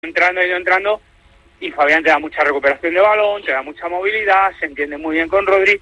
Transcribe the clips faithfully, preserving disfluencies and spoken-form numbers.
entrando, ha ido entrando, y Fabián te da mucha recuperación de balón, te da mucha movilidad, se entiende muy bien con Rodri,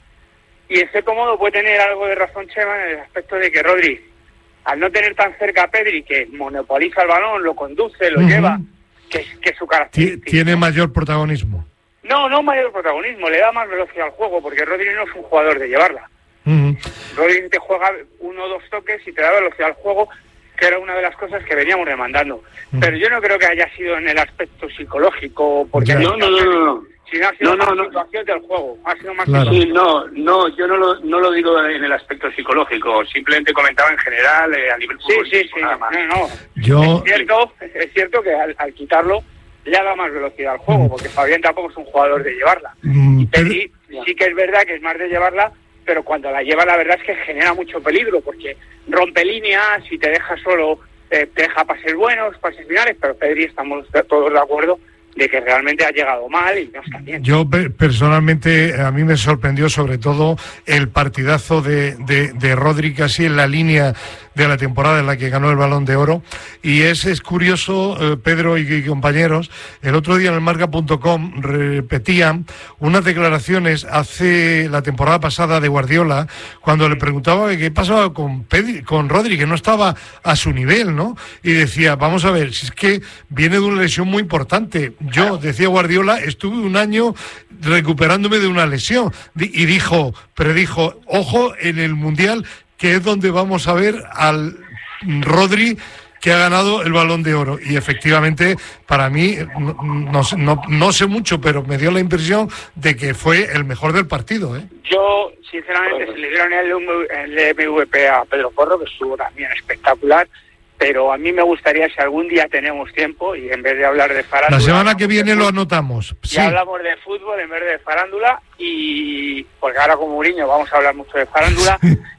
y en cierto modo puede tener algo de razón Chema en el aspecto de que Rodri, al no tener tan cerca a Pedri, que monopoliza el balón, lo conduce, lo uh-huh. lleva, que, que es su característica. Tiene mayor protagonismo. No, no mayor protagonismo, le da más velocidad al juego, porque Rodri no es un jugador de llevarla. Uh-huh. Rodri te juega uno o dos toques y te da velocidad al juego, que era una de las cosas que veníamos demandando. Uh-huh. Pero yo no creo que haya sido en el aspecto psicológico, porque no, no, no, no, no. sino ha sido no, más no, situación no. del juego, ha sido más claro. Sí, no, no, yo no lo, no lo digo en el aspecto psicológico, simplemente comentaba en general eh, a nivel futbolístico. Sí, sí, sí, nada más. no, no. Yo... Es cierto, es cierto que al, al quitarlo le da más velocidad al juego, porque Fabián tampoco es un jugador de llevarla. Mm, y Pedri pero... sí que es verdad que es más de llevarla, pero cuando la lleva la verdad es que genera mucho peligro, porque rompe líneas y te deja solo, eh, te deja pases buenos, pases finales, pero Pedri estamos todos de acuerdo de que realmente ha llegado mal y no está bien. Yo personalmente, a mí me sorprendió sobre todo el partidazo de, de, de Rodri, casi en la línea de la temporada en la que ganó el Balón de Oro, y es, es curioso, eh, Pedro y, y compañeros, el otro día en el marca punto com repetían unas declaraciones hace la temporada pasada de Guardiola, cuando le preguntaba qué pasaba con Pedri, con Rodri, que no estaba a su nivel, ¿no? Y decía, vamos a ver, si es que viene de una lesión muy importante. Yo, decía Guardiola, estuve un año recuperándome de una lesión, y dijo, predijo, ojo en el Mundial, que es donde vamos a ver al Rodri que ha ganado el Balón de Oro. Y efectivamente, para mí, no, no, no, no sé mucho, pero me dio la impresión de que fue el mejor del partido, ¿eh? Yo, sinceramente, se le dieron el, el M V P a Pedro Porro, que estuvo también espectacular, pero a mí me gustaría, si algún día tenemos tiempo, y en vez de hablar de farándula... La semana que viene lo anotamos. Y sí. hablamos de fútbol en vez de farándula, y porque ahora con Mourinho vamos a hablar mucho de farándula.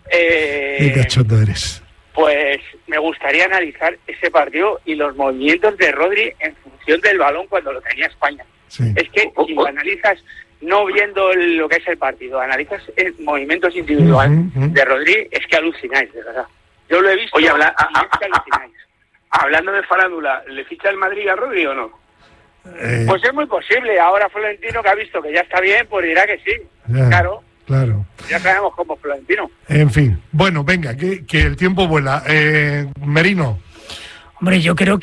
eh, Qué cachondo eres. Pues me gustaría analizar ese partido y los movimientos de Rodri en función del balón cuando lo tenía España. Sí. Es que si lo analizas no viendo el, lo que es el partido, analizas el movimientos individuales uh-huh, uh-huh. de Rodri, es que alucináis, de verdad. Yo lo he visto. Oye, habla, a, a, es que alucináis. A, a, hablando de farándula, ¿le ficha el Madrid a Rodri o no? Eh... Pues es muy posible. Ahora Florentino, que ha visto que ya está bien, pues dirá que sí. Ya, claro. Claro. Ya sabemos cómo Florentino. En fin. Bueno, venga, que, que el tiempo vuela. Eh, Merino. Hombre, yo creo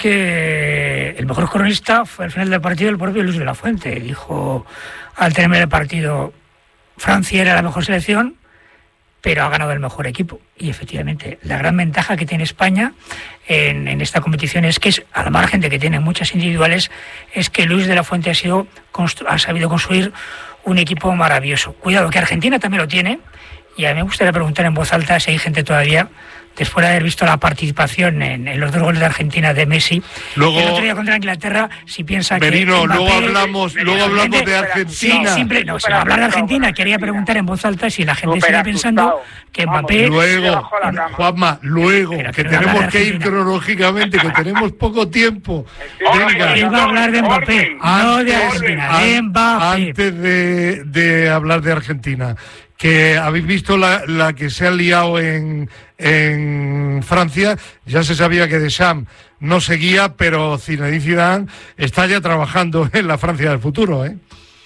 que el mejor cronista fue al final del partido el propio Luis de la Fuente. Dijo al terminar el partido, Francia era la mejor selección, pero ha ganado el mejor equipo. Y efectivamente, la gran ventaja que tiene España en, en esta competición es que, es, al margen de que tiene muchas individuales, es que Luis de la Fuente ha, sido, ha sabido construir un equipo maravilloso. Cuidado, que Argentina también lo tiene, y a mí me gustaría preguntar en voz alta si hay gente todavía, después de haber visto la participación en, en los dos goles de Argentina de Messi, luego, el otro día contra Inglaterra, si piensa Merino, que Mbappé, luego hablamos, luego hablamos de Argentina. Sí, simple, no, si hablar de Argentina, quería preguntar en voz alta si la gente sigue pensando que Mbappé... Luego, Juanma, luego, pero, que tenemos que ir cronológicamente, que tenemos poco tiempo. Venga. Iba a hablar de Mbappé, no de Argentina, de Mbappé. Antes de, de hablar de Argentina, que habéis visto la, la que se ha liado en, en Francia, ya se sabía que Deschamps no seguía, pero Zinedine Zidane está ya trabajando en la Francia del futuro, ¿eh?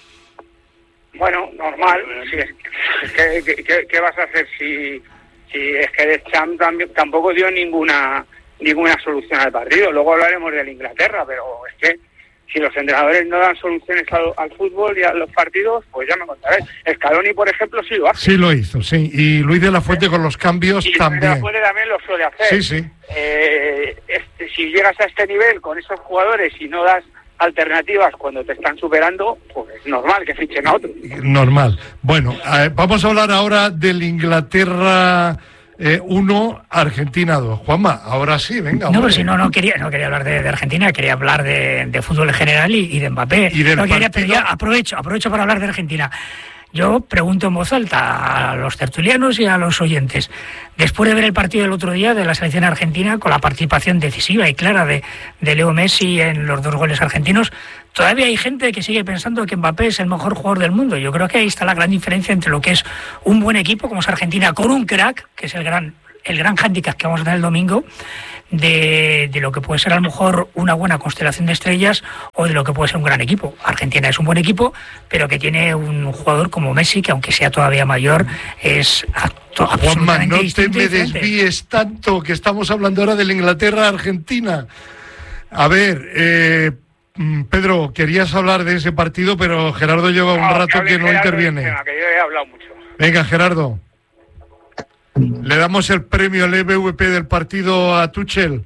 Bueno, normal. Sí, es que, ¿qué, qué, qué vas a hacer si, si es que Deschamps también, tampoco dio ninguna ninguna solución al partido? Luego hablaremos de la Inglaterra, pero es que si los entrenadores no dan soluciones al, al fútbol y a los partidos, pues ya me contaré. Scaloni, por ejemplo, sí lo hace. Sí lo hizo, sí. Y Luis de la Fuente con los cambios y también. Luis de la Fuente también lo suele hacer. Sí, sí. Eh, este, si llegas a este nivel con esos jugadores y no das alternativas cuando te están superando, pues es normal que fichen a otros. Normal. Bueno, eh, vamos a hablar ahora del Inglaterra... Eh, uno, Argentina dos. Juanma, ahora sí, venga. No, pero si no, no quería, no quería hablar de, de Argentina, quería hablar de, de fútbol en general y, y de Mbappé. ¿Y del no quería, partido? pero ya aprovecho, aprovecho para hablar de Argentina. Yo pregunto en voz alta a los tertulianos y a los oyentes, después de ver el partido del otro día de la selección argentina, con la participación decisiva y clara de, de Leo Messi en los dos goles argentinos, todavía hay gente que sigue pensando que Mbappé es el mejor jugador del mundo. Yo creo que ahí está la gran diferencia entre lo que es un buen equipo, como es Argentina, con un crack, que es el gran, el gran hándicap que vamos a tener el domingo, de, de lo que puede ser a lo mejor una buena constelación de estrellas o de lo que puede ser un gran equipo. Argentina es un buen equipo, pero que tiene un jugador como Messi, que aunque sea todavía mayor, es acto, Juanma, no te me diferente. desvíes tanto, que estamos hablando ahora de la Inglaterra-Argentina. A ver, eh, Pedro, querías hablar de ese partido, pero Gerardo lleva un No, rato que que no Gerardo interviene. Tema, que yo he hablado mucho. Venga, Gerardo. ¿Le damos el premio, el M V P del partido a Tuchel?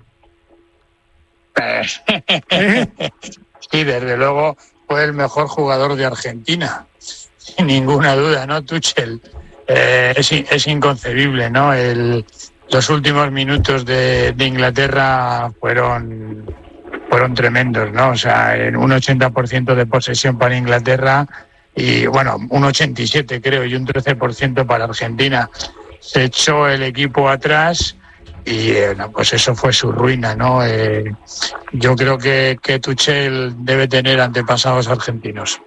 ¿Eh? Sí, desde luego fue el mejor jugador de Argentina, sin ninguna duda, ¿no? Tuchel. Eh, es, es inconcebible, ¿no? El, los últimos minutos de, de Inglaterra fueron, fueron tremendos, ¿no? O sea, en un ochenta por ciento de posesión para Inglaterra y, bueno, un ochenta y siete creo, y un trece por ciento para Argentina. Se echó el equipo atrás y eh, no, pues eso fue su ruina, ¿no? Eh, yo creo que, que Tuchel debe tener antepasados argentinos.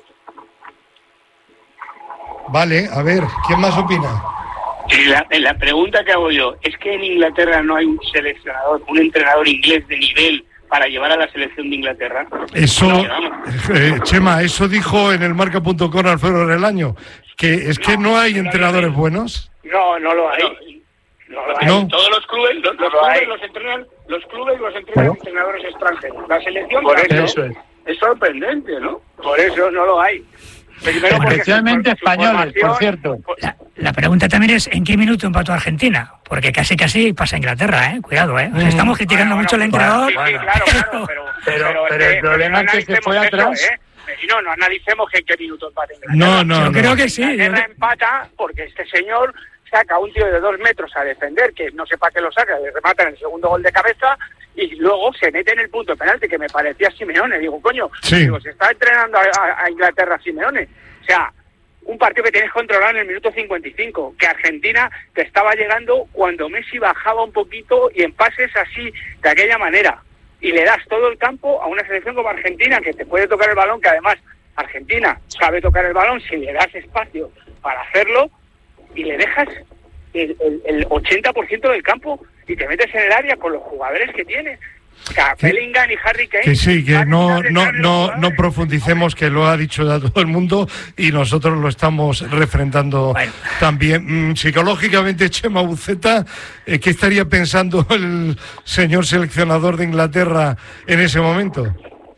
Vale, a ver, ¿quién más opina? La, la pregunta que hago yo, ¿es que en Inglaterra no hay un seleccionador, un entrenador inglés de nivel para llevar a la selección de Inglaterra? Eso, No, eh, Chema, eso dijo en el marca punto com Alfredo Relaño, que es que no, no hay no entrenadores buenos. No, no lo hay. No, no, no. Todos los clubes, los, los no clubes los entrenan, los clubes los entrenan ¿No? entrenadores extranjeros. La selección Por eso, eso es. es sorprendente, ¿no? Por eso no lo hay. Primero porque Especialmente su- su españoles, por formación- cierto. La, la pregunta también es ¿en qué minuto empató Argentina? Porque casi casi pasa Inglaterra, ¿eh? Cuidado, ¿eh? O sea, estamos criticando Bueno, mucho al bueno, entrenador. sí, sí, Bueno. claro, claro, pero, Pero- es pero el problema no es que se fue analicemos atrás. eso, ¿eh? Y no, no analicemos que en qué minuto empate Inglaterra. No, no, Yo no. creo que sí. La yo- guerra empata porque este señor saca a un tío de dos metros a defender, que no sepa que lo saca, le remata en el segundo gol de cabeza y luego se mete en el punto de penalti, que me parecía Simeone. Digo, coño, Sí. digo, se está entrenando a, a- a Inglaterra Simeone. O sea, un partido que tienes controlado en el minuto cincuenta y cinco, que Argentina te estaba llegando cuando Messi bajaba un poquito y en pases así, de aquella manera. Y le das todo el campo a una selección como Argentina, que te puede tocar el balón, que además Argentina sabe tocar el balón si le das espacio para hacerlo, y le dejas el, el, el ochenta por ciento del campo y te metes en el área con los jugadores que tienes. O sea, Bellingham y Harry Kane. Que sí, que van a no, estar no, detrás de los no, jugadores. no profundicemos, que lo ha dicho ya todo el mundo y nosotros lo estamos refrendando Bueno. también. Mm, psicológicamente, Chema Buceta, eh, ¿qué estaría pensando el señor seleccionador de Inglaterra en ese momento?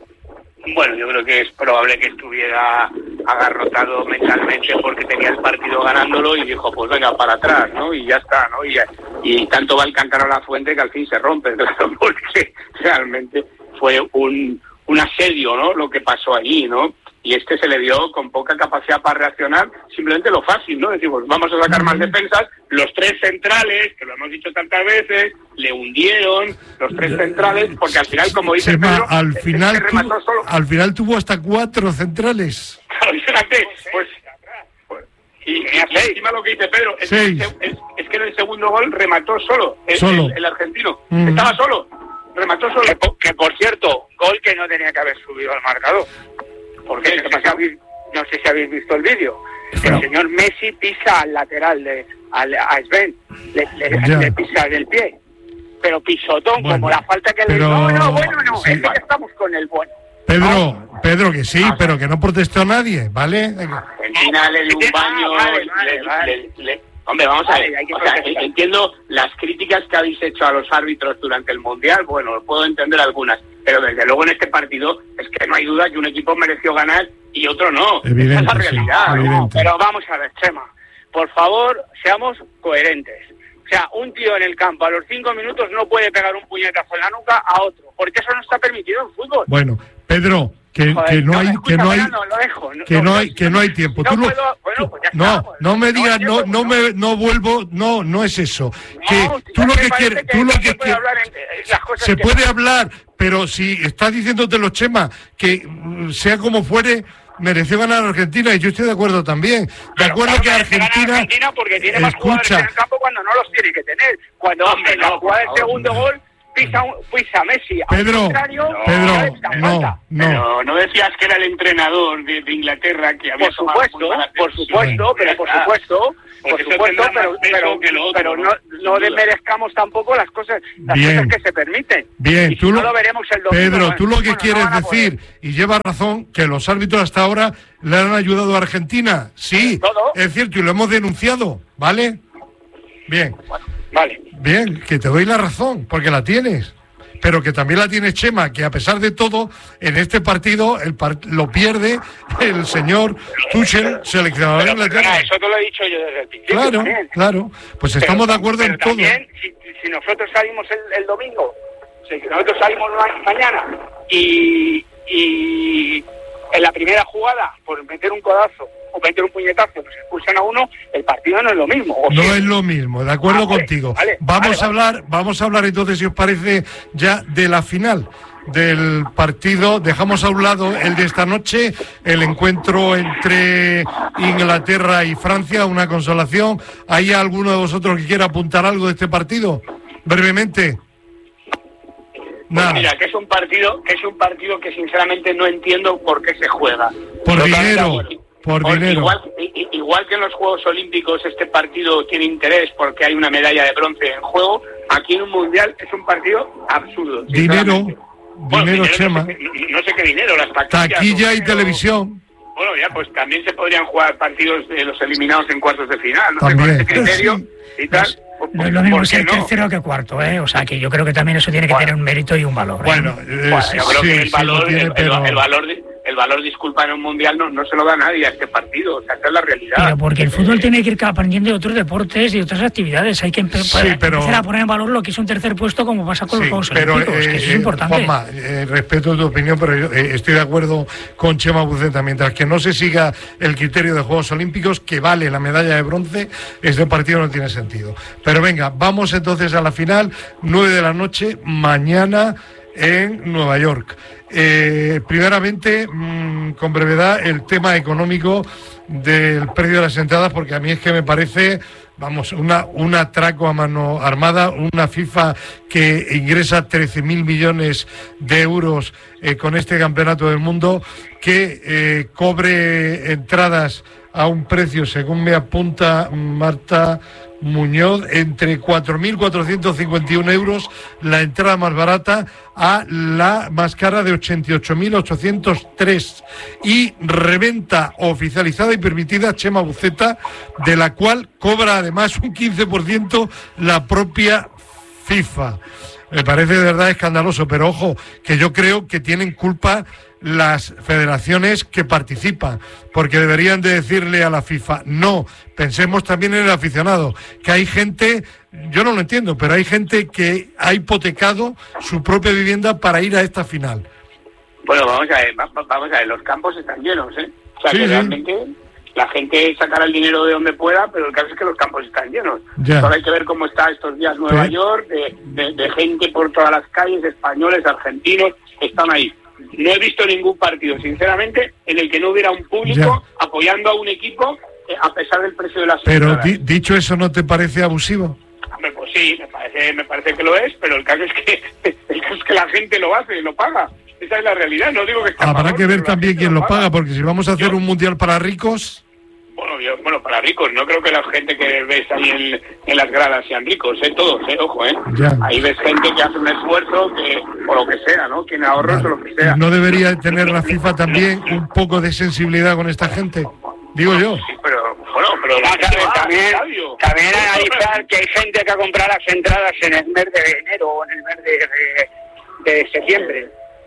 Bueno, yo creo que es probable que estuviera agarrotado mentalmente porque tenía el partido ganándolo y dijo, pues venga, para atrás, ¿no? Y ya está, ¿no? Y, y tanto va el cántaro a la fuente que al fin se rompe, claro, porque realmente fue un, un asedio, ¿no? Lo que pasó allí, ¿no? Y este se le dio con poca capacidad para reaccionar, simplemente lo fácil, ¿no? Decimos, vamos a sacar más defensas, los tres centrales, que lo hemos dicho tantas veces, le hundieron los tres centrales, porque al final, como dice Chema, Pedro, al es que final, remató tu- solo. al final tuvo hasta cuatro centrales. Claro, fíjate, pues, pues, y, y, y encima lo que dice Pedro, es, Seis. que, es, es que en el segundo gol remató solo, el, Solo. el, el argentino, Mm. estaba solo, remató solo. Que, po- que, por cierto, gol que no tenía que haber subido al marcador. Porque ¿Qué? no ¿Qué sé si pasó? habéis, no sé si habéis visto el vídeo. Pero- El señor Messi pisa al lateral de al, a Sven, le, le, Ya. le pisa del pie. Pero pisotón, Bueno, como la falta que pero- le... No, no, bueno, no, sí. es que ya estamos con el bueno. Pedro, Pedro, que sí, pero que no protestó nadie, ¿vale? Argentina le dio un Ah, baño, vale, le- vale, le- vale. le- le- hombre, vamos a Vale, ver, hay que o sea, protestar. entiendo las críticas que habéis hecho a los árbitros durante el Mundial, bueno, puedo entender algunas, pero desde luego en este partido es que no hay duda que un equipo mereció ganar y otro no. Evidente, Esa es la sí, realidad, ¿no? evidente. Pero vamos a ver, Chema, por favor, seamos coherentes. O sea, un tío en el campo a los cinco minutos no puede pegar un puñetazo en la nuca a otro, porque eso no está permitido en fútbol. Bueno, Pedro, que, Joder, que no hay, escucha, que no hay, Fernando, lo dejo. que no hay, que no hay tiempo. No Tú lo- puedo- bueno, pues ya no, está, pues, no me no digas, hay no, tiempo, no no. me, no vuelvo, no, no es eso. Que No, tú es lo que que parece quieres, que tú lo no que se puede quieres, hablar en- eh, las cosas se que- puede hablar, pero si estás diciéndote los Chema, que mm, sea como fuere, mereció ganar Argentina y yo estoy de acuerdo también. De Pero acuerdo claro que merece ganar Argentina, Argentina porque tiene más escucha, jugadores en el campo cuando no los tiene que tener. Cuando Hombre, en la no, por jugada del favor. segundo gol pisa, un, pisa Messi. Pedro, Pedro, no, no. Pero no decías que era el entrenador de, de Inglaterra que había Por supuesto, por supuesto, pero por supuesto, por supuesto, pero, pero, pero no, no desmerezcamos tampoco las cosas, las Bien. cosas que se permiten. Bien, y tú si lo, no lo veremos el domingo. Pedro, tú lo que bueno, quieres no decir, y lleva razón, que los árbitros hasta ahora le han ayudado a Argentina. Sí, ¿Todo? es cierto, y lo hemos denunciado, ¿vale? Bien. Vale. Bien, que te doy la razón, porque la tienes. Pero que también la tiene Chema, que a pesar de todo, en este partido el part lo pierde el señor Tuchel, seleccionador de Inglaterra. Eso te lo he dicho yo desde el principio. Claro, también. claro. Pues estamos Pero- de acuerdo pero en todo. también, si, si nosotros salimos el, el domingo, si nosotros salimos ma- mañana y, y en la primera jugada, por meter un codazo o meter un puñetazo, nos expulsan a uno, el partido no es lo mismo. ¿o No sí? es lo mismo, de acuerdo Ah, vale, contigo. vale, vamos vale, a hablar, vamos a hablar entonces, si os parece, ya de la final del partido. Dejamos a un lado el de esta noche, el encuentro entre Inglaterra y Francia, una consolación. ¿Hay alguno de vosotros que quiera apuntar algo de este partido? Brevemente. Pues Nada. mira, que es un partido, que es un partido que sinceramente no entiendo por qué se juega. Por Totalmente dinero, aburrido. por Porque dinero. Igual, i- igual que en los Juegos Olímpicos este partido tiene interés porque hay una medalla de bronce en juego, aquí en un mundial es un partido absurdo. Dinero, sinceramente. Bueno, dinero, Chema. No sé, qué- no sé qué dinero, las taquillas. Taquilla o- y televisión. Bueno, ya, pues también se podrían jugar partidos de los eliminados en cuartos de final, ¿no? También. Con ese criterio y tal. No es lo mismo ¿por qué ser no? tercero que cuarto, ¿eh? O sea, que yo creo que también eso tiene que Bueno. tener un mérito y un valor. ¿eh? Bueno, eh, Bueno, sí, yo creo que el sí valor, lo tiene, el, el- pero... el valor, de- el valor, disculpa, en un mundial no, no se lo da nadie a este partido, o sea, esa es la realidad. Pero porque el fútbol tiene que ir aprendiendo de otros deportes y de otras actividades. Hay que empe- Sí, pero- empezar a poner en valor lo que es un tercer puesto, como pasa con Sí, los Juegos pero, Olímpicos, que eso eh, es importante. Juanma, eh, respeto tu opinión, pero yo eh, estoy de acuerdo con Chema Buceta. Mientras que no se siga el criterio de Juegos Olímpicos, que vale la medalla de bronce, este partido no tiene sentido. Pero venga, vamos entonces a la final, nueve de la noche, mañana en Nueva York. Eh, primeramente, mmm, con brevedad, el tema económico del precio de las entradas, porque a mí es que me parece, vamos, una, un atraco a mano armada, una FIFA que ingresa trece mil millones de euros eh, con este campeonato del mundo, que eh, cobre entradas a un precio, según me apunta Marta Muñoz, entre cuatro mil cuatrocientos cincuenta y uno euros la entrada más barata a la más cara de ochenta y ocho mil ochocientos tres, y reventa oficializada y permitida, Chema Buceta, de la cual cobra además un quince por ciento la propia FIFA. Me parece de verdad escandaloso, pero ojo, que yo creo que tienen culpa las federaciones que participan, porque deberían de decirle a la FIFA, no, pensemos también en el aficionado, que hay gente, yo no lo entiendo, pero hay gente que ha hipotecado su propia vivienda para ir a esta final. Bueno, vamos a ver, va- va- vamos a ver, los campos están llenos, ¿eh? O sea, Sí, que sí. realmente la gente sacará el dinero de donde pueda, pero el caso es que los campos están llenos. Ya. Solo hay que ver cómo está estos días Nueva Sí. York, de, de- de gente por todas las calles, españoles, argentinos, están ahí. No he visto ningún partido, sinceramente, en el que no hubiera un público apoyando a un equipo eh, a pesar del precio de las Pero entradas. di- dicho eso, ¿no te parece abusivo? Hombre, pues sí, me parece, me parece que lo es, pero el caso es que el caso es que la gente lo hace, lo paga. Esa es la realidad, no digo que esté a Habrá favor, que ver pero la también gente quién lo paga, porque si vamos a hacer Yo- un mundial para ricos... Bueno, yo, bueno, para ricos, no creo que la gente que ves ahí en, en las gradas sean ricos, ¿eh? Todos, ¿eh? Ojo, ¿eh? Ya. Ahí ves gente que hace un esfuerzo, que o lo que sea, ¿no? Tiene ahorros Vale. o lo que sea. ¿No debería tener la FIFA también un poco de sensibilidad con esta gente? Digo yo. Sí, pero, bueno, pero la Vamos a gente ver, va al también, estadio. también analizar que hay gente que ha comprado las entradas en el mes de enero o en el mes de, de, de septiembre.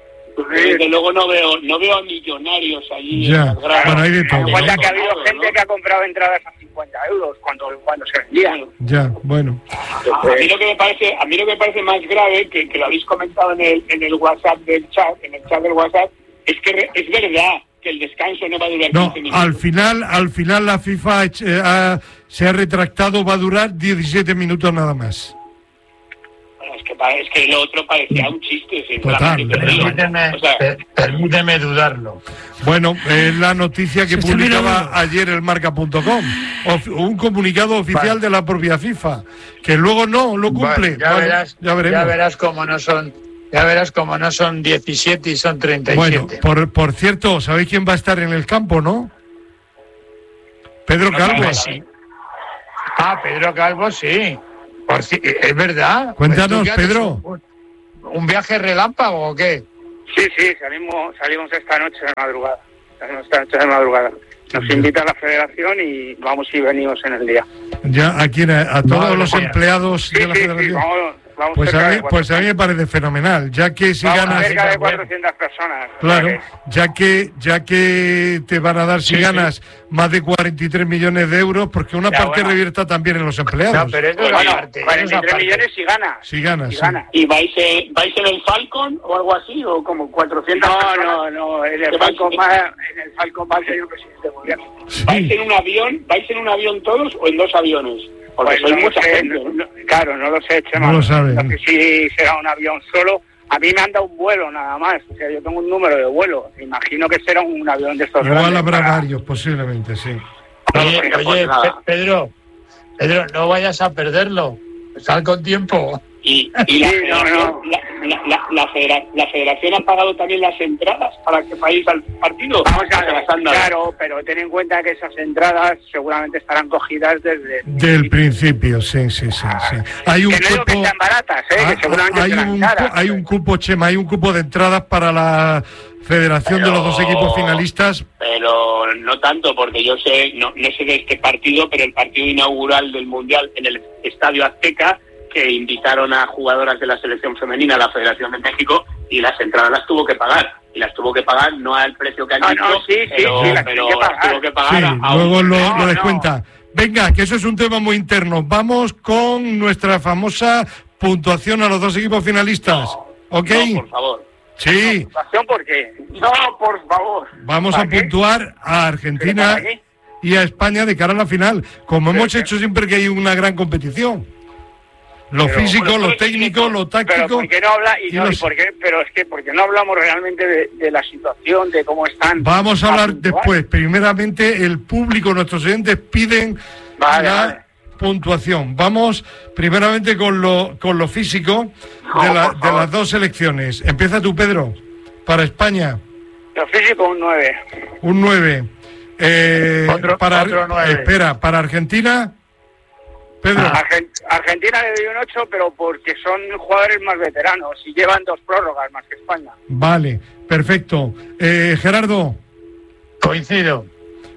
Desde luego no veo, no veo a millonarios allí Ya. en las gradas. Bueno, hay de todo, Ten en cuenta ¿no? que ha habido gente que ha comprado entradas a cincuenta euros cuando, cuando se vendían. Ya, bueno. A mí lo que me parece, a mí lo que me parece más grave, que, que lo habéis comentado en el, en el WhatsApp del chat, en el chat del WhatsApp, es que re- es verdad que el descanso no va a durar No, quince minutos. al final, al final la FIFA ha hecho- eh, ha- se ha retractado, va a durar diecisiete minutos nada más. Es que, es que lo otro parecía un chiste, sinceramente. Total, permíteme, o sea, per, permíteme dudarlo. Bueno, es la noticia que publicaba ayer el marca punto com, un comunicado oficial vale. de la propia FIFA, que luego no lo cumple. Vale, ya, vale, verás, ya, veremos. ya verás cómo no son, ya verás cómo no son diecisiete y son treinta y siete. Bueno, por, por cierto, ¿sabéis quién va a estar en el campo, no? Pedro Calvo. Sí. Ah, Pedro Calvo, sí. Por si, es verdad. Cuéntanos, Pedro. Un, ¿Un viaje relámpago o qué? Sí, sí, salimos salimos esta noche de madrugada. Salimos esta noche de madrugada. Nos invita a la federación y vamos y venimos en el día. ¿Ya a quién? ¿A, a todos no, los empleados sí, de la sí, federación? Sí, vamos, vamos pues, a mí, pues a mí me parece fenomenal, ya que si vamos ganas... cerca de cuatrocientas personas. Claro, o sea que... ya que ya que te van a dar, si sí, ganas, sí. más de cuarenta y tres millones de euros, porque una ya, parte bueno. revierta también en los empleados. No, pero eso bueno, es parte, cuarenta y tres millones si ganas. Si ganas, si sí. ganas. ¿Y vais, eh, vais en el Falcon o algo así? ¿O como cuatrocientas No, personas? no, no, en el Falcon va, en el Falcon va el señor presidente del gobierno. Sí. ¿Vais en un avión? ¿Vais en un avión todos o en dos aviones? Porque pues soy no mucha sé, gente, ¿no? No, claro, no lo sé, Chema. No lo saben. No sé si será un avión solo. A mí me han dado un vuelo nada más. O sea, yo tengo un número de vuelo. Imagino que será un avión de estos Igual grandes. habrá para... varios, posiblemente, sí. Oye, oye Pedro, Pedro, no vayas a perderlo. Sal con tiempo. Y, y la, sí, no, no. La, la, la, la, federa, la federación ha pagado también las entradas para que vayáis al partido. Vamos a ver, claro, pero ten en cuenta que esas entradas seguramente estarán cogidas desde... Del principio, sí, sí, sí. sí. Hay un que no cupo... que sean baratas, ¿eh? Ah, que seguramente hay, un, caras, hay un cupo, Chema, hay un cupo de entradas para la federación pero, de los dos equipos finalistas. Pero no tanto, porque yo sé, no, no sé de este partido, pero el partido inaugural del Mundial en el Estadio Azteca, que invitaron a jugadoras de la selección femenina a la Federación de México y las entradas las tuvo que pagar. Y las tuvo que pagar no al precio que han dicho, no, no, sí, pero, sí, sí, las pero que las tuvo que pagar. Sí, a luego un... lo, no, lo no. descuenta. Venga, que eso es un tema muy interno. Vamos con nuestra famosa puntuación a los dos equipos finalistas. No, ¿Ok? No, por favor. Sí. ¿Puntuación por qué? No, por favor. Vamos a qué? puntuar a Argentina y a España de cara a la final, como hemos pero, hecho siempre que hay una gran competición. Lo pero, físico, bueno, lo técnico, lo táctico. Pero ¿por qué no habla? Y y no, los... ¿y por qué? Pero es que porque no hablamos realmente de, de la situación, de cómo están. Vamos a hablar a después. Primeramente, el público, nuestros oyentes piden vale, la vale. puntuación. Vamos primeramente con lo con lo físico no, de, la, de las dos selecciones. Empieza tú, Pedro, para España. Lo físico un nueve. Un nueve. Eh, otro, para, otro nueve. Espera, para Argentina, Pedro. Argent, Argentina le doy un ocho, pero porque son jugadores más veteranos y llevan dos prórrogas más que España. Vale, perfecto. Eh, Gerardo. Coincido.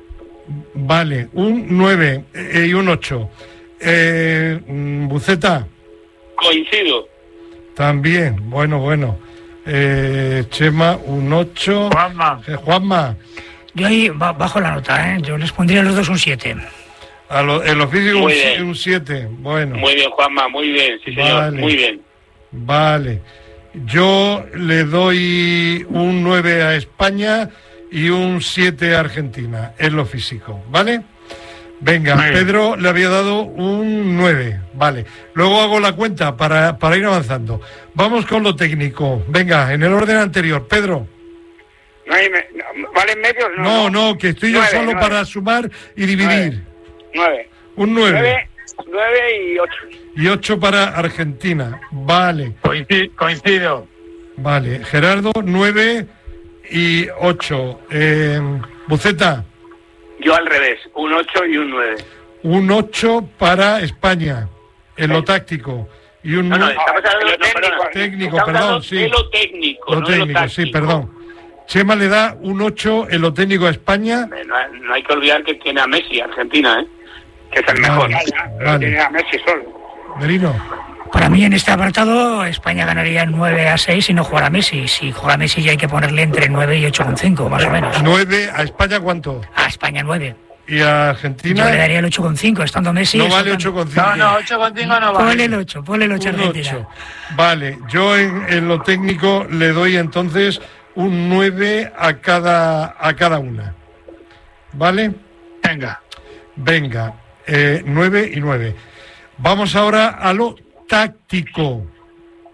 Vale, un nueve eh, y un ocho. Eh, Buceta. Coincido. También, bueno, bueno. Eh, Chema, un ocho. Juanma. Eh, Juanma. Yo ahí bajo la nota, ¿eh? Yo les pondría a los dos un siete. A lo, en lo físico Muy un siete. Bueno. Muy bien, Juanma, muy bien, sí, señor, vale. Muy bien. Vale. Yo le doy un nueve a España y un siete a Argentina, en lo físico, ¿vale? Venga, Muy Pedro le había dado un nueve, vale. Luego hago la cuenta para, para ir avanzando. Vamos con lo técnico. Venga, en el orden anterior, Pedro. No hay me, no, ¿Valen medios? No, no, no, no que estoy nueve, yo solo nueve. para sumar y dividir. Nueve. Un nueve. Nueve, nueve y ocho. Y ocho para Argentina, vale. Coincido. Coincido. Vale, Gerardo, nueve y ocho. Eh, Buceta. Yo al revés, un ocho y un nueve. Un ocho para España, en lo táctico. Y un No, no, nueve... estamos hablando lo no, técnico, perdona, técnico, estamos perdón, hablando sí. de lo técnico, Lo no técnico, de lo táctico. sí, perdón. Chema le da un ocho en lo técnico a España. No, no hay que olvidar que tiene a Messi, Argentina, ¿eh? Que es el mejor. Vale, Pero vale. tiene a Messi solo. Merino. Para mí en este apartado España ganaría nueve a seis si no jugara Messi. Si juega Messi ya hay que ponerle entre nueve y ocho coma cinco, más o menos. nueve a España, ¿cuánto? A España nueve. ¿Y a Argentina? Yo le daría el ocho coma cinco, estando Messi. No vale estando... ocho coma cinco. No, no, ocho coma cinco no vale. Ponle el ocho, ponle el ocho a Argentina. ocho. Vale, yo en, en lo técnico le doy entonces un nueve a cada, a cada una. ¿Vale? Venga. Venga, eh, nueve y nueve. Vamos ahora a lo táctico.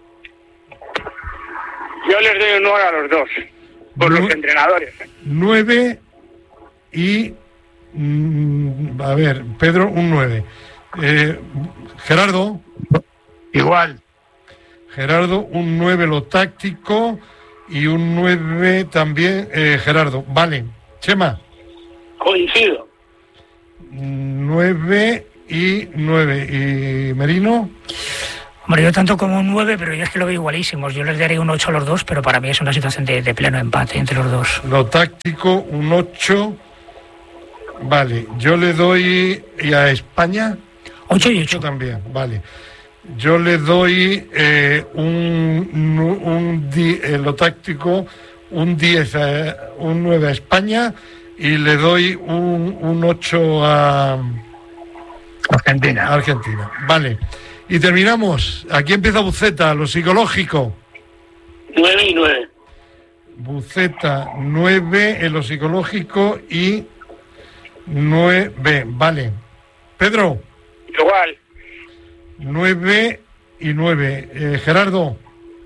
Yo les doy un nueve a los dos, por Nu- los entrenadores. nueve y... mm, a ver, Pedro, un nueve. Eh, Gerardo, Igual. Gerardo, un nueve lo táctico y un nueve también, eh, Gerardo. Vale, Chema, Coincido. nueve y nueve. ¿Y Merino? Hombre, yo tanto como un nueve, pero yo es que lo veo igualísimos. Yo les daría un ocho a los dos, pero para mí es una situación de, de pleno empate entre los dos. Lo táctico, un ocho. Vale, yo le doy... ¿Y a España? ocho y Yo ocho. también, vale. Yo le doy eh, un, nu- un di- eh, lo táctico, un diez, a- un nueve a España y le doy un, un ocho a Argentina. a Argentina. Vale. Y terminamos. Aquí empieza Buceta, lo psicológico. nueve y nueve. Buceta, nueve en lo psicológico y nueve. Vale. Pedro, Igual. nueve y nueve. Eh, Gerardo.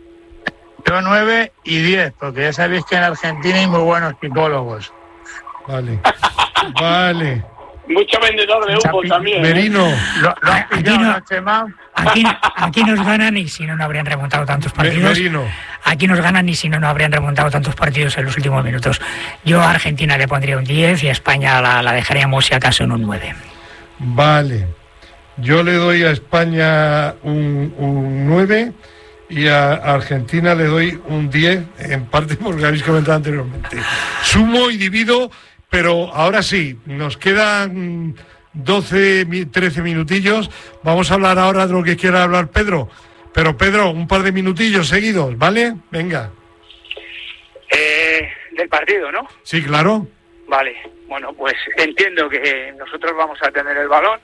Yo nueve y diez, porque ya sabéis que en Argentina hay muy buenos psicólogos. Vale. Vale. Mucho vendedor de humo Chapi- también. ¿eh? Merino. ¿Lo, lo has Aquí pillado, no. no, Chema? Aquí, aquí nos ganan y si no, no habrían remontado tantos Me- partidos. Merino. Aquí nos ganan y si no, no habrían remontado tantos partidos en los últimos minutos. Yo a Argentina le pondría un diez y a España la, la dejaríamos si acaso en un nueve. Vale. Yo le doy a España un, un nueve y a Argentina le doy un diez, en parte porque habéis comentado anteriormente. Sumo y divido, pero ahora sí, nos quedan doce, mi- trece minutillos. Vamos a hablar ahora de lo que quiera hablar Pedro. Pero Pedro, un par de minutillos seguidos, ¿vale? Venga. Eh, del partido, ¿no? Sí, claro. Vale. Bueno, pues entiendo que nosotros vamos a tener el balón,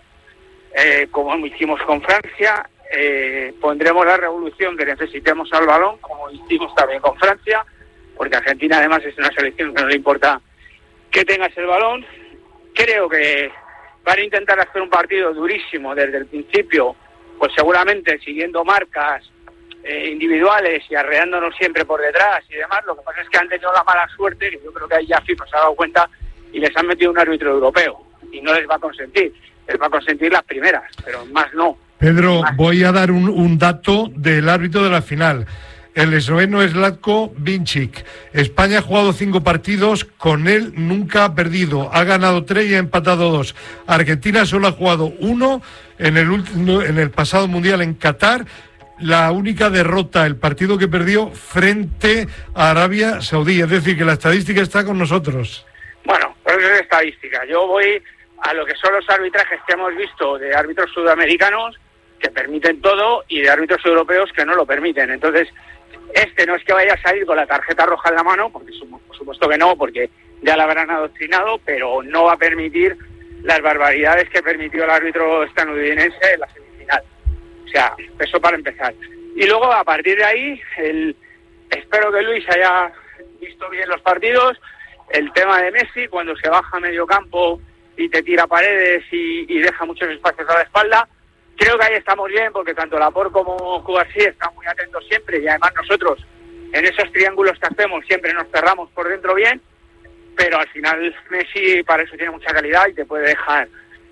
eh, como hicimos con Francia. Eh, pondremos la revolución que necesitemos al balón, como hicimos también con Francia, porque Argentina además es una selección que no le importa que tengas el balón. Creo que van a intentar hacer un partido durísimo desde el principio, pues seguramente siguiendo marcas eh, individuales y arreándonos siempre por detrás y demás. Lo que pasa es que han tenido la mala suerte, que yo creo que ahí ya FIFA se ha dado cuenta, y les han metido un árbitro europeo, y no les va a consentir, les va a consentir las primeras, pero más no. Pedro, Más. voy a dar un, un dato del árbitro de la final. El esloveno es Latko Vincic. España ha jugado cinco partidos, con él nunca ha perdido. Ha ganado tres y ha empatado dos. Argentina solo ha jugado uno en el, último, en el pasado Mundial en Qatar. La única derrota, el partido que perdió frente a Arabia Saudí. Es decir, que la estadística está con nosotros. Bueno, pues es estadística. Yo voy a lo que son los arbitrajes que hemos visto de árbitros sudamericanos que permiten todo y de árbitros europeos que no lo permiten. Entonces, este no es que vaya a salir con la tarjeta roja en la mano, porque por supuesto que no, porque ya la habrán adoctrinado, pero no va a permitir las barbaridades que permitió el árbitro estadounidense en la semifinal. O sea, eso para empezar. Y luego, a partir de ahí, el, espero que Luis haya visto bien los partidos. El tema de Messi, cuando se baja a medio campo y te tira paredes y, y deja muchos espacios a la espalda, creo que ahí estamos bien, porque tanto Laporte como Cubarsí están muy atentos siempre, y además nosotros en esos triángulos que hacemos siempre nos cerramos por dentro bien, pero al final Messi para eso tiene mucha calidad y te puede dejar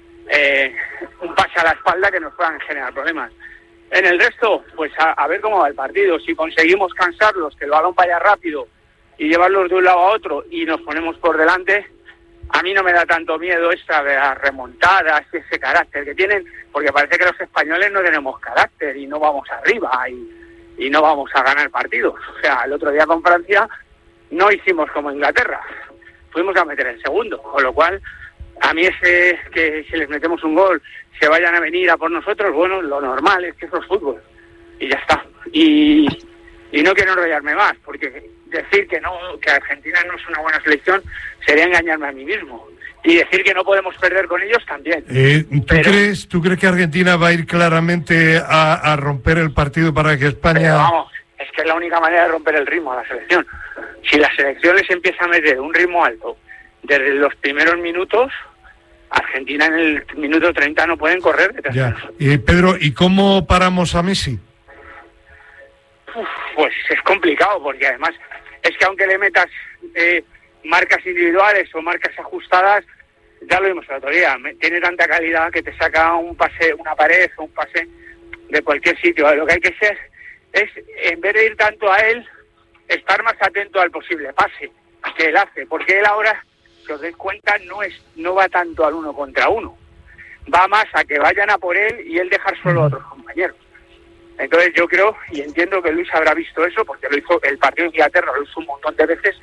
eh, un pase a la espalda que nos puedan generar problemas. En el resto, pues a, a ver cómo va el partido. Si conseguimos cansarlos, que el balón vaya rápido y llevarlos de un lado a otro y nos ponemos por delante, a mí no me da tanto miedo esta de las remontadas y ese carácter que tienen, porque parece que los españoles no tenemos carácter y no vamos arriba y, y no vamos a ganar partidos. O sea, el otro día con Francia no hicimos como Inglaterra, fuimos a meter el segundo, con lo cual a mí ese que si les metemos un gol se vayan a venir a por nosotros, bueno, lo normal es que eso es fútbol y ya está. Y, y no quiero enrollarme más, porque decir que no, que Argentina no es una buena selección sería engañarme a mí mismo, y decir que no podemos perder con ellos también. Eh, ¿tú, Pero- crees, ¿Tú crees que Argentina va a ir claramente a, a romper el partido para que Pero España... vamos, es que es la única manera de romper el ritmo a la selección. Si la selección les empieza a meter un ritmo alto desde los primeros minutos, Argentina en el minuto treinta no pueden correr detrás de Ya. nosotros. Eh, Pedro, ¿y cómo paramos a Messi? uf, pues es complicado, porque además es que aunque le metas eh, marcas individuales o marcas ajustadas, ya lo vimos el otro día, tiene tanta calidad que te saca un pase, una pared o un pase de cualquier sitio. Lo que hay que ser es, en vez de ir tanto a él, estar más atento al posible pase que él hace, porque él ahora, si os dais cuenta, no es no va tanto al uno contra uno, va más a que vayan a por él y él dejar solo a otros compañeros. Entonces yo creo y entiendo que Luis habrá visto eso, porque lo hizo el partido de Inglaterra, lo hizo un montón de veces,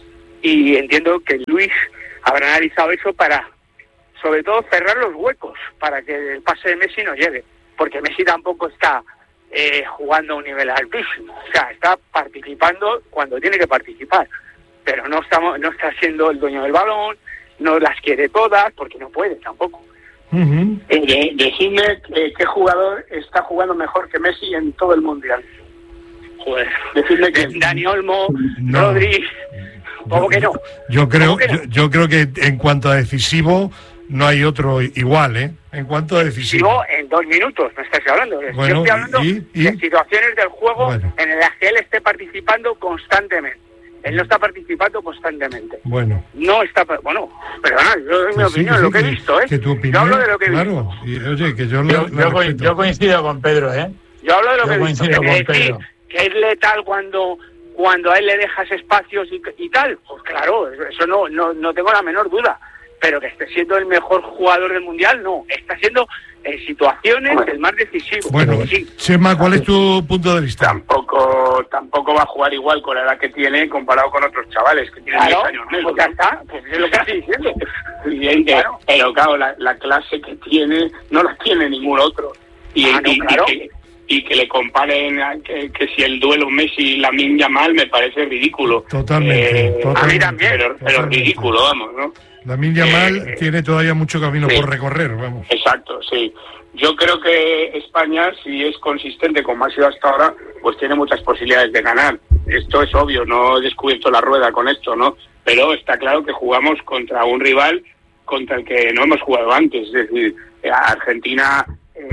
y entiendo que Luis habrá analizado eso para, sobre todo, cerrar los huecos para que el pase de Messi no llegue, porque Messi tampoco está eh, jugando a un nivel altísimo, o sea, está participando cuando tiene que participar, pero no estamos, no está siendo el dueño del balón, no las quiere todas, porque no puede tampoco. Uh-huh. Eh, decidme eh, qué jugador está jugando mejor que Messi en todo el Mundial. Joder, decidme que Dani Olmo, no. Rodri, ¿cómo que no? Yo creo, que no? yo, yo creo que en cuanto a decisivo no hay otro igual, ¿eh? En cuanto a decisivo. En dos minutos, me estás hablando. Bueno, yo estoy hablando ¿y, y? de situaciones del juego bueno. en las que él esté participando constantemente. Él no está participando constantemente. Bueno. No está... Bueno, perdona, yo doy mi sí, opinión, sí, lo que que, he visto, ¿eh? Que tu opinión, yo hablo de lo que he claro, visto. Y, oye, que yo, lo, yo, lo yo, yo coincido con Pedro, ¿eh? Yo hablo de lo yo que he visto. coincido Que, con decir, Pedro. que es letal cuando cuando a él le dejas espacios y, y tal. Pues claro, eso no, no, no tengo la menor duda. Pero que esté siendo el mejor jugador del Mundial, no. Está siendo en situaciones el más decisivo. Bueno, sí. Chema, ¿cuál es tu punto de vista? Tampoco tampoco va a jugar igual con la edad que tiene comparado con otros chavales que tienen Claro, diez años menos. pues ya está, pues es lo que estoy diciendo. Evidente, Claro. pero claro, la, la clase que tiene no la tiene ningún otro. Y, Ah, no, y, claro. y, que, y que le comparen a, que, que si el duelo Messi-Lamine Yamal me parece ridículo. Totalmente, Eh, totalmente. a mí también. Pero, pero Totalmente. ridículo, vamos, ¿no? Lamine Yamal Eh, tiene todavía mucho camino sí. por recorrer, vamos. Exacto, sí. Yo creo que España, si es consistente como ha sido hasta ahora, pues tiene muchas posibilidades de ganar. Esto es obvio, no he descubierto la rueda con esto, ¿no? Pero está claro que jugamos contra un rival contra el que no hemos jugado antes. Es decir, Argentina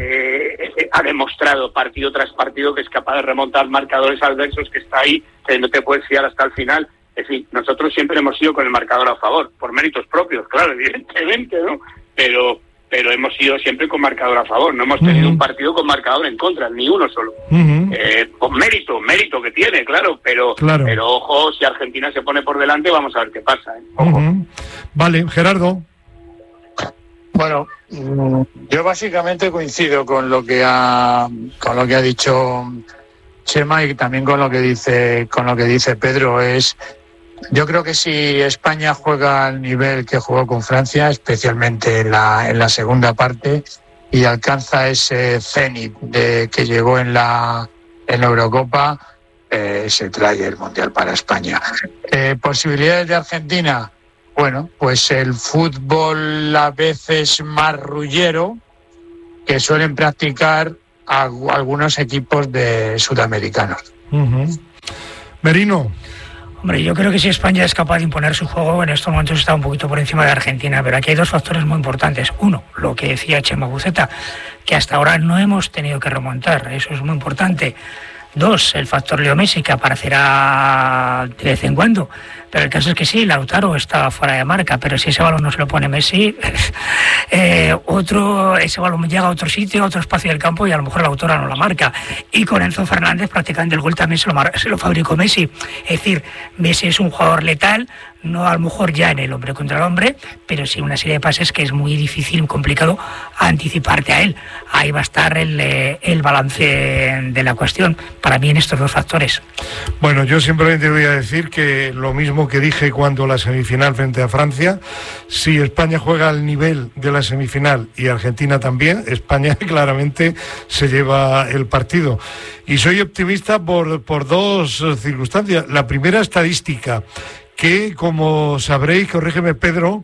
eh, ha demostrado partido tras partido que es capaz de remontar marcadores adversos, que está ahí, que no te puedes fiar hasta el final. En fin, nosotros siempre hemos ido con el marcador a favor, por méritos propios, claro, evidentemente, ¿no? Pero pero hemos ido siempre con marcador a favor, no hemos tenido Uh-huh. un partido con marcador en contra, ni uno solo. Uh-huh. Eh, con mérito, mérito que tiene, claro, pero Claro. pero ojo, si Argentina se pone por delante, vamos a ver qué pasa, ¿eh? Ojo. Uh-huh. Vale, Gerardo. Bueno, mm, yo básicamente coincido con lo que ha con lo que ha dicho Chema y también con lo que dice con lo que dice Pedro. Es yo creo que si España juega al nivel que jugó con Francia, especialmente en la en la segunda parte, y alcanza ese cenit de que llegó en la en la Eurocopa, eh, se trae el Mundial para España. Eh, posibilidades de Argentina. Bueno, pues el fútbol a veces marrullero que suelen practicar a, algunos equipos de sudamericanos. Uh-huh. Merino. Hombre, yo creo que si España es capaz de imponer su juego, en estos momentos está un poquito por encima de Argentina, pero aquí hay dos factores muy importantes. Uno, lo que decía Chema Buceta, que hasta ahora no hemos tenido que remontar, eso es muy importante. Dos, el factor Leo Messi, que aparecerá de vez en cuando. Pero el caso es que sí, Lautaro está fuera de marca, pero si ese balón no se lo pone Messi, eh, otro, ese balón llega a otro sitio, a otro espacio del campo, y a lo mejor Lautaro no la marca. Y con Enzo Fernández prácticamente el gol también se lo, mar- se lo fabricó Messi. Es decir, Messi es un jugador letal, no a lo mejor ya en el hombre contra el hombre, pero sí una serie de pases que es muy difícil y complicado anticiparte a él. Ahí va a estar el, eh, el balance de la cuestión, para mí en estos dos factores. Bueno, yo simplemente voy a decir que lo mismo que dije cuando la semifinal frente a Francia, si España juega al nivel de la semifinal y Argentina también, España claramente se lleva el partido. Y soy optimista por, por dos circunstancias. La primera, estadística, que como sabréis, corrígeme Pedro,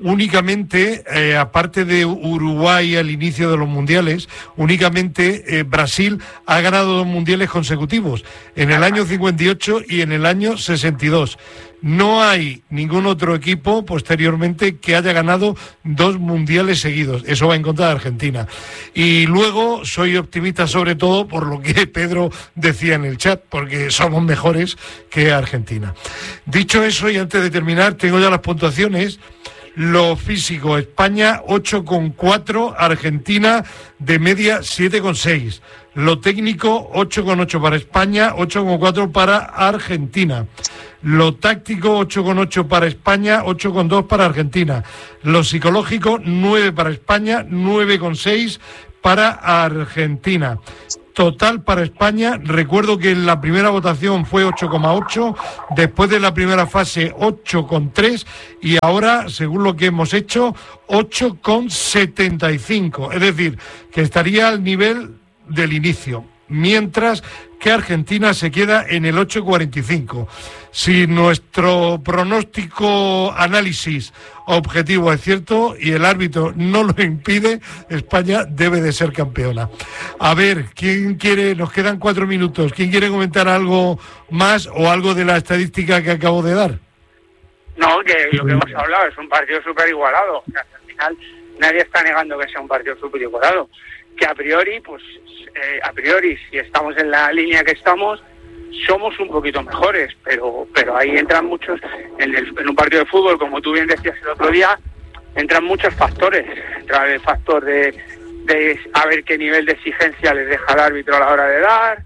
únicamente, eh, aparte de Uruguay al inicio de los mundiales, únicamente eh, Brasil ha ganado dos mundiales consecutivos, en el año cincuenta y ocho y en el año sesenta y dos. No hay ningún otro equipo posteriormente que haya ganado dos mundiales seguidos. Eso va en contra de Argentina. Y luego soy optimista sobre todo por lo que Pedro decía en el chat, porque somos mejores que Argentina. Dicho eso, y antes de terminar, tengo ya las puntuaciones. Lo físico, España ocho coma cuatro, Argentina de media siete coma seis. Lo técnico ocho coma ocho para España, ocho coma cuatro para Argentina. Lo táctico ocho coma ocho para España, ocho coma dos para Argentina. Lo psicológico nueve para España, nueve coma seis para Argentina. Total para España, recuerdo que en la primera votación fue ocho coma ocho, después de la primera fase ocho coma tres y ahora, según lo que hemos hecho, ocho coma setenta y cinco. Es decir, que estaría al nivel del inicio, mientras que Argentina se queda en el ocho coma cuarenta y cinco. Si nuestro pronóstico análisis objetivo es cierto y el árbitro no lo impide, España debe de ser campeona. A ver, ¿quién quiere? Nos quedan cuatro minutos. ¿Quién quiere comentar algo más o algo de la estadística que acabo de dar? No, que lo que hemos hablado es un partido súper igualado. O sea, al final nadie está negando que sea un partido súper igualado. Que a priori, pues, eh, a priori, si estamos en la línea que estamos, somos un poquito mejores, pero pero ahí entran muchos, en, el, en un partido de fútbol, como tú bien decías el otro día, entran muchos factores. Entra el factor de, de a ver qué nivel de exigencia les deja el árbitro a la hora de dar,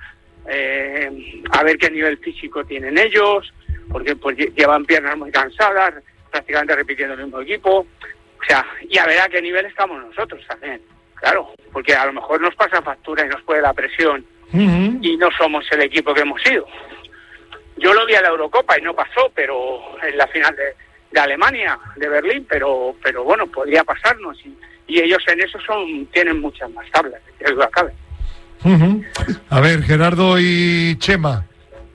eh, a ver qué nivel físico tienen ellos, porque pues llevan piernas muy cansadas, prácticamente repitiendo el mismo equipo, o sea, y a ver a qué nivel estamos nosotros también. Claro, porque a lo mejor nos pasa factura y nos puede la presión uh-huh. y no somos el equipo que hemos sido. Yo lo vi a la Eurocopa y no pasó, pero en la final de, de Alemania, de Berlín, pero pero bueno, podría pasarnos y, y ellos en eso son tienen muchas más tablas, que duda cabe. Uh-huh. A ver, Gerardo y Chema.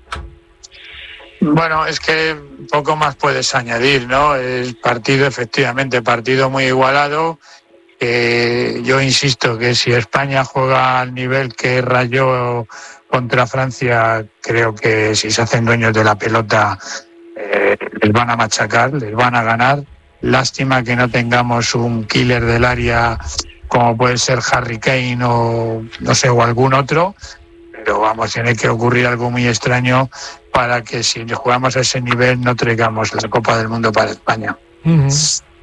Bueno, es que poco más puedes añadir, ¿no? El partido, efectivamente, partido muy igualado. Eh, yo insisto que si España juega al nivel que rayó contra Francia, creo que si se hacen dueños de la pelota eh, les van a machacar, les van a ganar. Lástima que no tengamos un killer del área como puede ser Harry Kane o no sé, o algún otro, pero vamos, tiene que ocurrir algo muy extraño para que si jugamos a ese nivel no traigamos la Copa del Mundo para España. Uh-huh.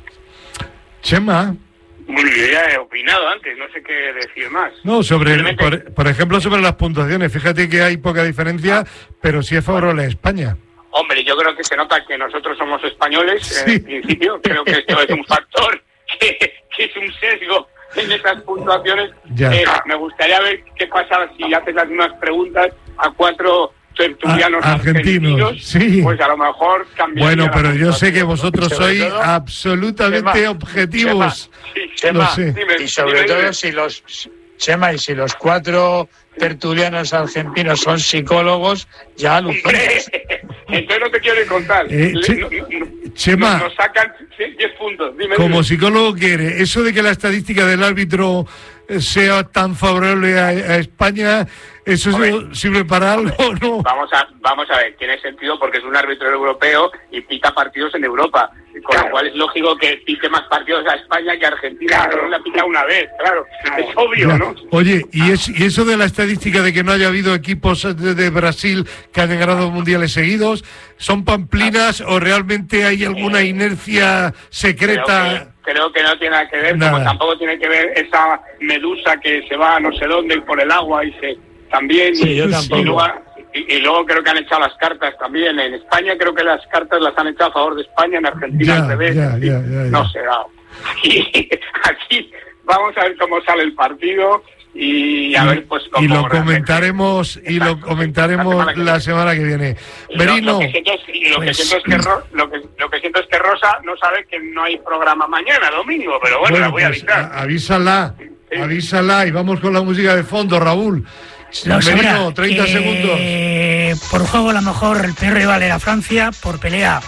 Chema. Bueno, yo ya he opinado antes, no sé qué decir más. No, sobre, Simplemente... por, por ejemplo, sobre las puntuaciones, fíjate que hay poca diferencia, ah. pero sí es favorable a España. Hombre, yo creo que se nota que nosotros somos españoles, sí. En principio, creo que esto es un factor, que, que es un sesgo en esas puntuaciones. Eh, me gustaría ver qué pasa si haces las mismas preguntas a cuatro tertulianos a, argentinos, argentinos, sí. Pues a lo mejor cambiaría. Bueno, pero yo sé que vosotros sois todo, absolutamente Chema, objetivos. Chema, Chema, lo sé. Dime, y sobre dime, todo dime. si los Chema y si los cuatro tertulianos argentinos son psicólogos, ya alucinas. Entonces no te quiero ni contar. Eh, che, no, no, Chema, nos, nos sacan diez puntos. Dime, como dime. psicólogo que eres, eso de que la estadística del árbitro sea tan favorable a, a España, ¿eso Hombre, sirve para algo o no? Vamos a, vamos a ver, tiene sentido porque es un árbitro europeo y pita partidos en Europa, con claro. lo cual es lógico que pite más partidos a España que a Argentina, claro. no la pita una vez, claro, claro. es obvio, ya. ¿no? Oye, ¿y, es, ¿y eso de la estadística de que no haya habido equipos de, de Brasil que hayan ganado mundiales seguidos, son pamplinas o realmente hay alguna inercia secreta? Creo que no tiene nada que ver, nada. Como tampoco tiene que ver esa medusa que se va a no sé dónde por el agua y se también sí, y, yo tampoco. Y, luego, y, y luego creo que han echado las cartas también en España, creo que las cartas las han echado a favor de España, en Argentina ya, al revés, ya, ya, ya, ya. no sé, aquí, aquí vamos a ver cómo sale el partido y a y, ver pues cómo y lo comentaremos y lo comentaremos la semana que, la semana que viene. Merino, lo, lo que siento es, lo que siento es que Ro, lo que lo que siento es que Rosa no sabe que no hay programa mañana domingo, pero bueno, bueno la voy a avisar. Pues, avísala, sí. avísala y vamos con la música de fondo, Raúl. Lo Merino, treinta segundos. Por juego a lo mejor el peor rival era Francia, por pelea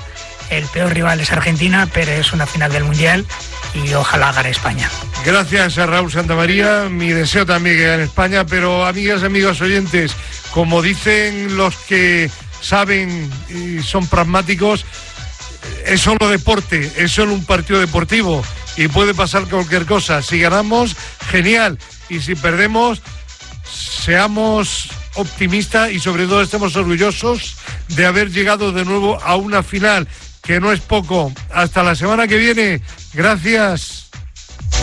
el peor rival es Argentina, pero es una final del Mundial y ojalá gane España. Gracias a Raúl Santamaría, mi deseo también que gane España, pero amigas, amigos oyentes, como dicen los que saben y son pragmáticos, es solo deporte, es solo un partido deportivo y puede pasar cualquier cosa. Si ganamos, genial, y si perdemos, seamos optimistas y sobre todo estemos orgullosos de haber llegado de nuevo a una final, que no es poco. Hasta la semana que viene. Gracias.